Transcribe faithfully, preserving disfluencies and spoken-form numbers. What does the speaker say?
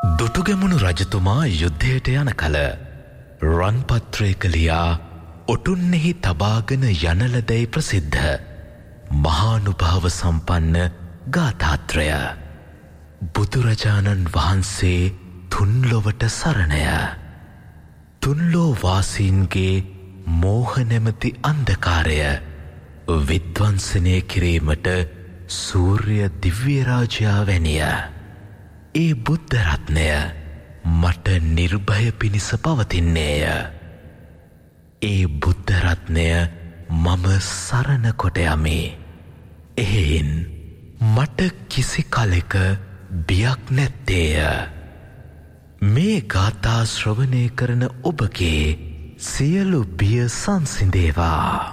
දුටුගැමුණු රජතුමා යුද්ධයට යන කල රන්පත්‍රයක ලියා ඔටුන්නෙහි තබාගෙන යනලදැයි ප්‍රසිද්ධ මහානුභාව සම්පන්න ගාථාත්‍රය. බුදුරජාණන් වහන්සේ තුන්ලොවට සරණය. තුන්ලෝ වාසීන්ගේ මෝහ නැමැති අන්ධකාරය විද්වංසනය කිරීමට සූර්ය දිව්‍යරාජයා වැනිය. ඒ බුද්ධ රත්නය මට නිර්භය පිණිස පවතින්නේය. ඒ බුද්ධ රත්නය මම සරණ කොට යමි. එහෙයින් මට කිසි කලෙක බියක් නැත්තේය. මේ ගාථා ශ්‍රවණය කරන ඔබගේ සියලු බිය සංසිඳේවා.